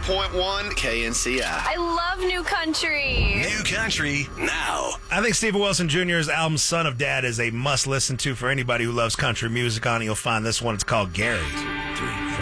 104.1 KNCI. I love New Country. New Country now. I think Stephen Wilson Jr.'s album Son of Dad is a must listen to for anybody who loves country music on it. You'll find this one. It's called Gary. 2, 3, 4.